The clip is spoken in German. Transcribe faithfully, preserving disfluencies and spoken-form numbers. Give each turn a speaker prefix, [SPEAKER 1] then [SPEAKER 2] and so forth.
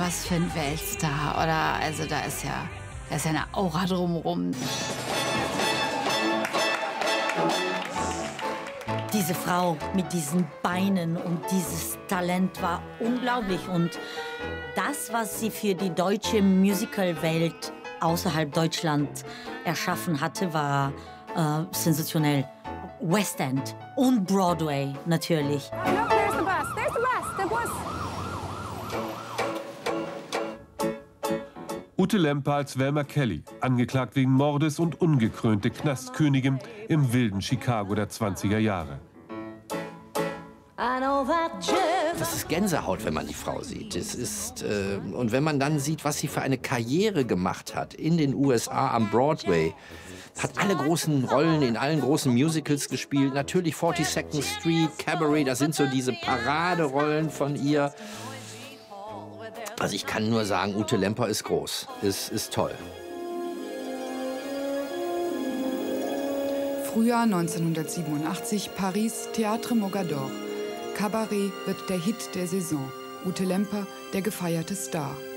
[SPEAKER 1] was für ein Weltstar, oder? Also da ist ja, da ist ja eine Aura drumherum.
[SPEAKER 2] Diese Frau mit diesen Beinen und dieses Talent war unglaublich. Und das, was sie für die deutsche Musicalwelt außerhalb Deutschland erschaffen hatte, war äh, sensationell. West End und Broadway natürlich.
[SPEAKER 3] Oh, look, there's the bus. There's the bus. The bus.
[SPEAKER 4] Ute Lemper als Velma Kelly, angeklagt wegen Mordes und ungekrönte Knastkönigin im wilden Chicago der zwanziger Jahre.
[SPEAKER 5] Das ist Gänsehaut, wenn man die Frau sieht. Es ist, äh, und wenn man dann sieht, was sie für eine Karriere gemacht hat in den U S A am Broadway, hat alle großen Rollen in allen großen Musicals gespielt. Natürlich forty-second Street, Cabaret, das sind so diese Paraderollen von ihr. Also ich kann nur sagen, Ute Lemper ist groß, ist, ist toll.
[SPEAKER 6] Frühjahr neunzehnhundertsiebenundachtzig, Paris, Théâtre Mogador. Cabaret wird der Hit der Saison. Ute Lemper, der gefeierte Star.